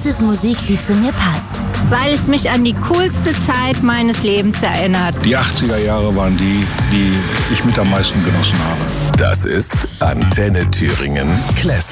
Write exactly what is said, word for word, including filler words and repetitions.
Das ist Musik, die zu mir passt. Weil es mich an die coolste Zeit meines Lebens erinnert. Die achtziger Jahre waren die, die ich mit am meisten genossen habe. Das ist Antenne Thüringen Classic.